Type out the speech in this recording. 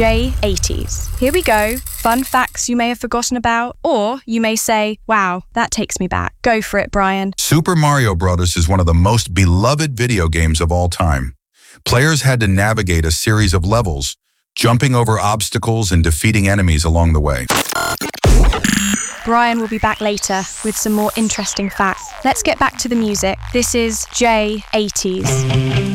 J80s. Here we go. Fun facts you may have forgotten about, or you may say, wow, that takes me back. Go for it, Brian. Super Mario Bros. Is one of the most beloved video games of all time. Players had to navigate a series of levels, jumping over obstacles and defeating enemies along the way. Brian will be back later with some more interesting facts. Let's get back to the music. This is J80s.